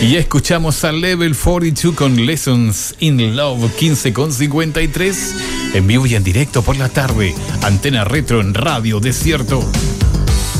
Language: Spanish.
Y escuchamos a Level 42 con Lessons in Love, 15:53, en vivo y en directo por la tarde. Antena Retro en Radio Desierto.